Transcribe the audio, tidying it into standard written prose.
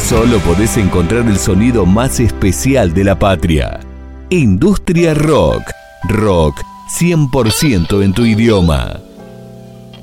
Solo podés encontrar el sonido más especial de la patria. Industria Rock. Rock 100% en tu idioma.